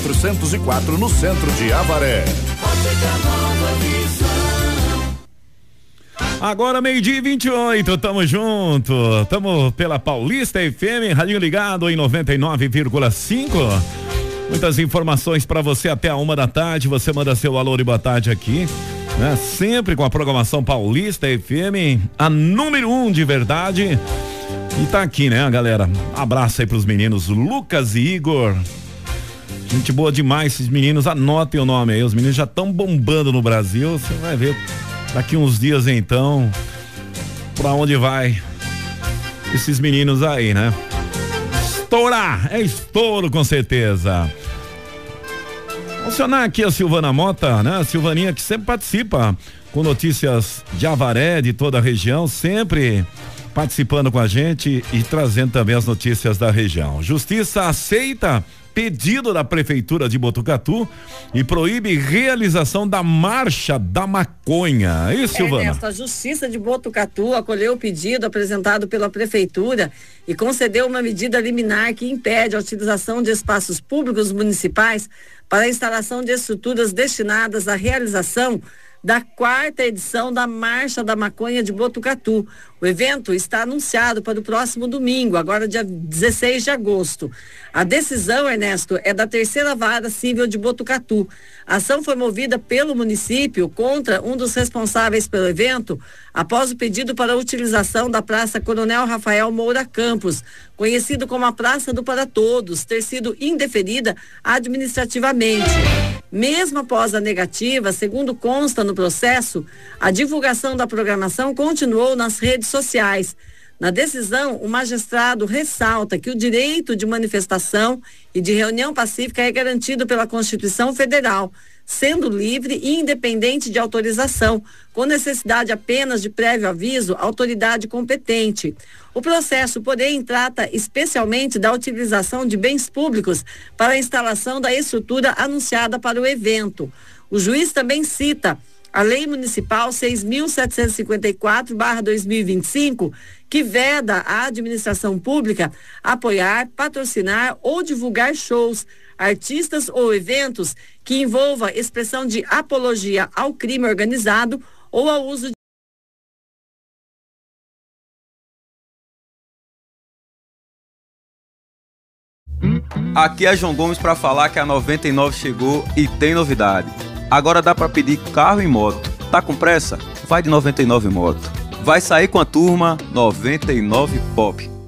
404 no centro de Avaré. Agora 12:28, tamo junto, tamo pela Paulista FM, radinho ligado em 99,5. Muitas informações para você até a 1 da tarde, você manda seu alô e boa tarde aqui, né? Sempre com a programação Paulista FM, a número 1 de verdade. E tá aqui, né, galera? Abraço aí pros meninos Lucas e Igor. Gente boa demais, esses meninos, anotem o nome aí, os meninos já estão bombando no Brasil, você vai ver daqui uns dias então, pra onde vai esses meninos aí, né? Estourar, é estouro com certeza. Mencionar aqui a Silvana Mota, né? A Silvaninha que sempre participa com notícias de Avaré, de toda a região, sempre participando com a gente e trazendo também as notícias da região. Justiça aceita pedido da Prefeitura de Botucatu e proíbe realização da Marcha da Maconha. É isso, Silvana? A Justiça de Botucatu acolheu o pedido apresentado pela Prefeitura e concedeu uma medida liminar que impede a utilização de espaços públicos municipais para a instalação de estruturas destinadas à realização da 4ª edição da Marcha da Maconha de Botucatu. O evento está anunciado para o próximo domingo, agora dia 16 de agosto. A decisão, Ernesto, é da 3ª Vara Civil de Botucatu. A ação foi movida pelo município contra um dos responsáveis pelo evento, após o pedido para a utilização da Praça Coronel Rafael Moura Campos, conhecido como a Praça do Para Todos, ter sido indeferida administrativamente. Mesmo após a negativa, segundo consta no processo, a divulgação da programação continuou nas redes sociais. Na decisão, o magistrado ressalta que o direito de manifestação e de reunião pacífica é garantido pela Constituição Federal, sendo livre e independente de autorização, com necessidade apenas de prévio aviso à autoridade competente. O processo, porém, trata especialmente da utilização de bens públicos para a instalação da estrutura anunciada para o evento. O juiz também cita a Lei Municipal 6.754/2025, que veda à administração pública apoiar, patrocinar ou divulgar shows, artistas ou eventos que envolva expressão de apologia ao crime organizado ou ao uso de... Aqui é João Gomes para falar que a 99 chegou e tem novidade. Agora dá para pedir carro e moto. Tá com pressa? Vai de 99 Moto. Vai sair com a turma 99 Pop.